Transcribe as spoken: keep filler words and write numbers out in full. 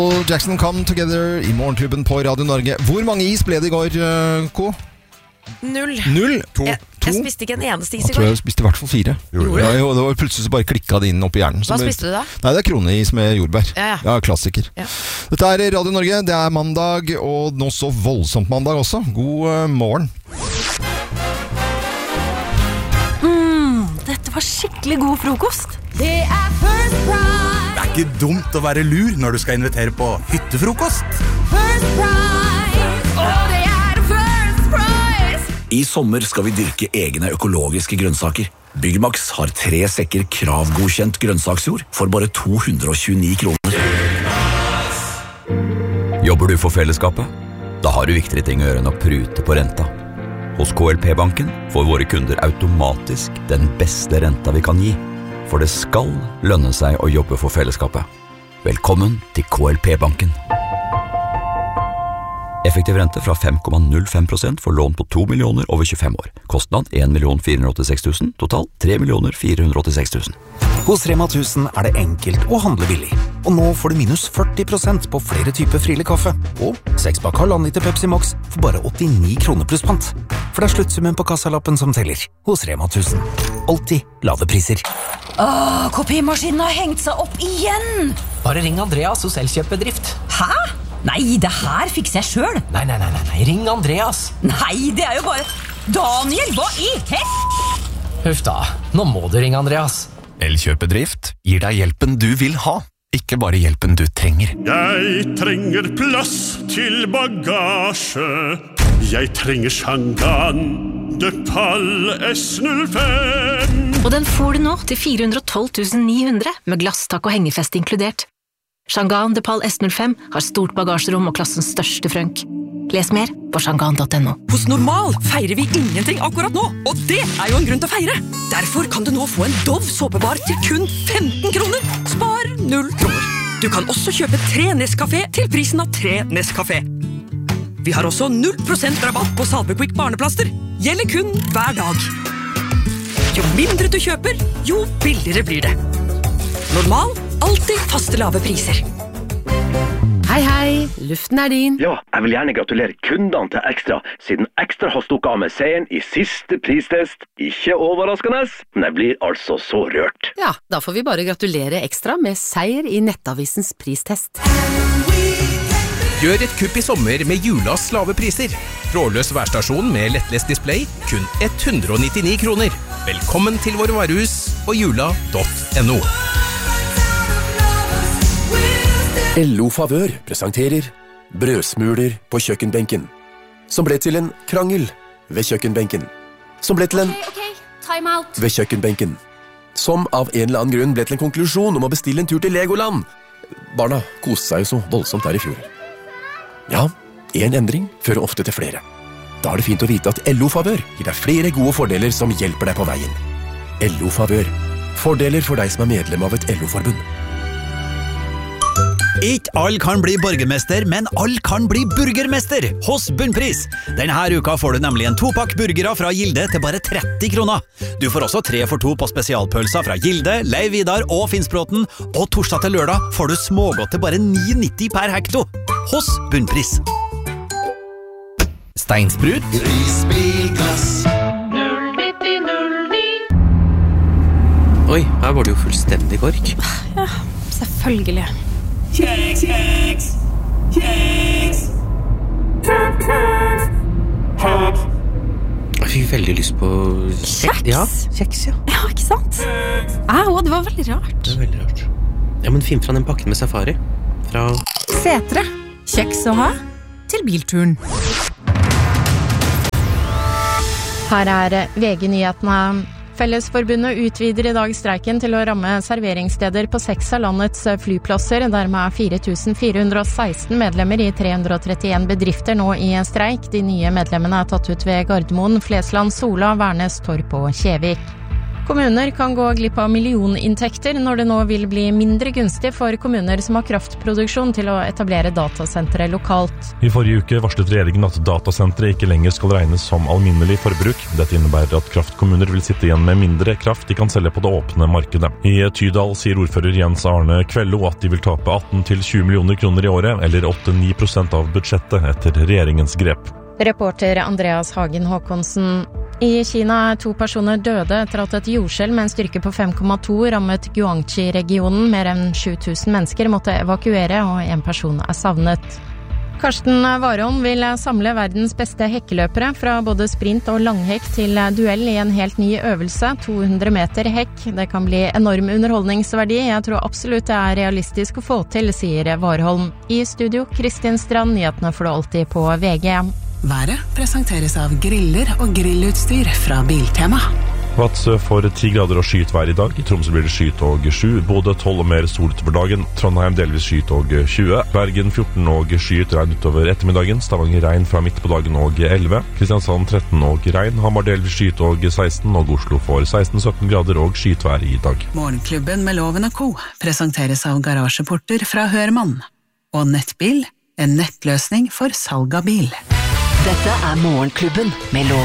Jackson Come Together i Morgenklubben på Radio Norge. Hvor mange is ble det i går, Ko? Null. Null? To? Jeg, jeg spiste ikke en eneste is i går. Jeg tror jeg spiste i hvert fall fire. Ja, jo, det var plutselig så bare klikket det inn opp i hjernen. Hva spiste du da? Nei, det er kroneis med jordbær. Ja, ja. Ja, klassiker. Ja. Dette er Radio Norge, det er mandag, og nå så voldsomt mandag også. God uh, morgen. Mm, dette var skikkelig god frokost. Det er First Price. Det er ikke dumt å være lur når du skal invitere på hyttefrokost. First Price. Og det er First Price. I sommer skal vi dyrke egne økologiske grønnsaker. Byggmax har tre sekker kravgodkjent grønnsaksjord for bare to hundre og tjueni kroner. Jobber du for fellesskapet? Da har du viktigere ting å gjøre enn å prute på renta. Hos K L P-banken får våre kunder automatisk den beste renta vi kan gi. For det skal lønne seg å jobbe for fellesskapet. Velkommen til K L P-banken. Effektiv rente fra fem komma null fem prosent for lån på to millioner over tjuefem år. Kostnad en million fire hundre og åttiseks tusen, total tre millioner fire hundre og åttiseks tusen. Hos Rema tusen er det enkelt å handle billig. Og nå får du minus førti prosent på flere typer Friele kaffe. Og seks pakk halvannen liter Pepsi Max for bare åttini kroner pluss pant. For det er sluttsummen på kassalappen som teller. Hos Rema tusen. Alltid lave priser. Åh, kopimaskinen har hengt seg opp igjen. Bare ring Andreas hos Elkjøpbedrift. Hæ? Nei, det her fikser jeg selv. Nei, nei, nei, nei, nei. Ring Andreas. Nei, det er jo bare... Daniel, hva i hest? Huff da, nå må du ringe Andreas. Elkjøpbedrift gir deg hjelpen du vil ha, ikke bare hjelpen du trenger. Jeg trenger plass til bagasje. Jeg trenger Shangan de Pal S null fem. Og den får du nå til fire hundre og tolv tusen ni hundre med glasstak og hengefest inkludert. Shangan de Pal S null fem har stort bagasjerom og klassens største frønk. Les mer på shangan punktum no. Hos Normal feirer vi ingenting akkurat nå, og det er jo en grunn til å feire. Derfor kan du nå få en Dove såpebar til kun femten kroner. Spar null kroner. Du kan også kjøpe tre Nescafé til prisen av tre Nescafé. Vi har også null prosent rabatt på Salvequick barneplaster. Gjelder kun hver dag. Jo mindre du kjøper, jo billigere blir det. Normal, alltid faste lave priser. Hei, hei, luften er din. Ja, jeg vil gjerne gratulere kundene til Ekstra, siden Ekstra har stukket av med seieren i siste pristest. Ikke overraskende, men jeg blir altså så rørt. Ja, da får vi bare gratulere Ekstra med seier i Nettavisens pristest. Gjør et kupp i sommer med Julas lave priser. Trådløs værstasjon med lettlest display, kun hundre og nittini kroner. Velkommen til våre varehus og jula punktum no. L O Favør presenterer brødsmuler på kjøkkenbenken, som ble til en krangel ved kjøkkenbenken, som ble til en Ok, ok, time out. ved kjøkkenbenken, som av en eller annen grunn ble til en konklusjon om å bestille en tur til Legoland. Barna koste seg jo så voldsomt der i fjor. Ja, en endring fører ofte til flere. Da er det fint å vite at L O Favør gir deg flere gode fordeler som hjelper deg på veien. L O Favør. Fordeler for deg som er medlem av et L O-forbund. Ikke all kan bli borgermester, men all kan bli burgermester hos Bunnpris. Denne uka får du nemlig en topakk burgere fra Gilde til bare tretti kroner. Du får også tre for to på spesialpølser fra Gilde, Leiv Vidar og Finnsbråten, og torsdag til lørdag får du smågodt til bare ni nitti per hekto hos Bunnpris. Steinsprut. Prisbilglass. null nitti null ni. Oi, her var det jo fullstendig kork. Ja, selvfølgelig. Kjeks, kjeks, kjeks. Kjeks, kjeks. Jeg fikk veldig lyst på Kjeks? Ja, kjeks, ja. Ja, ikke sant? Au, det var veldig rart. Det er veldig rart. Ja, men finn fra den pakken med safari. Fra Setre. Kjeks å ha til bilturen. Her er V G-nyhetene. Fellesforbundet utvider i dag streiken til å ramme serveringssteder på seks av landets flyplasser. Dermed er fire tusen fire hundre og seksten medlemmer i tre hundre og trettien bedrifter nå i streik. De nye medlemmene er tatt ut ved Gardermoen, Flesland, Sola, Værnes, Torp og Kjevik. Kommuner kan gå glipp av millioninntekter når det nå vil bli mindre gunstig for kommuner som har kraftproduksjon til å etablere datasentre lokalt. I forrige uke varslet regjeringen at datasentre ikke lenger skal regnes som alminnelig forbruk. Dette innebærer at kraftkommuner vil sitte igjen med mindre kraft de kan selge på det åpne markedet. I Tydal sier ordfører Jens Arne Kvello at de vil tape atten til tjue millioner kroner i året, eller åtte til ni prosent av budsjettet etter regjeringens grep. Reporter Andreas Hagen Håkonsen. I Kina er to personer døde etter at et jordskjelv med en styrke på fem komma to rammet Guangxi-regionen. Mer enn sju tusen mennesker måtte evakuere, og en person er savnet. Karsten Warholm vil samle verdens beste hekkeløpere fra både sprint og langhekk til duell i en helt ny øvelse, to hundre meter hekk. Det kan bli enorm underholdningsverdi. Jeg tror absolutt det er realistisk å få til, sier Warholm. I studio, Kristin Strand, nyhetene får du alltid på V G. Været presenteres av griller og grillutstyr fra Biltema. Vadsø får ti grader og skyet vær i dag. I Tromsø blir det skyet og sju. Bodø tolv og mer sol utover dagen. Trondheim delvis skyet og tjue. Bergen fjorten og skyet, regn utover ettermiddagen. Stavanger regn fra midt på dagen og elleve. Kristiansand tretten og regn. Hamar delvis skyet og seksten. Og Oslo får seksten til sytten grader og skyet vær i dag. Morgenklubben med Loven og Co. presenteres av garasjeporter fra Hørmann. Og Nettbil, en nettløsning for salg av bil. Dette er Morgenklubben med Loven.